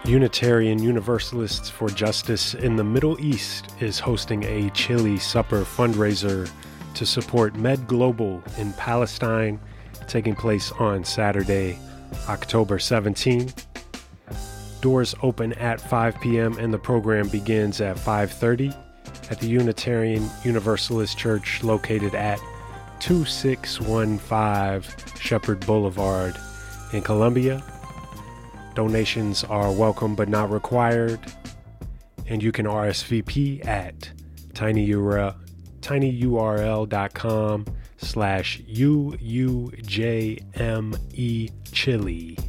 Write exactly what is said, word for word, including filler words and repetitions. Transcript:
Unitarian Universalists for Justice in the Middle East is hosting a Chili Supper fundraiser to support Med Global in Palestine, taking place on Saturday, October seventeenth. Doors open at five p.m. and the program begins at five thirty at the Unitarian Universalist Church located at two six one five Shepherd Boulevard in Columbia. Donations are welcome but not required, and you can R S V P at tinyurl, tinyurl.com slash UUJME Chili.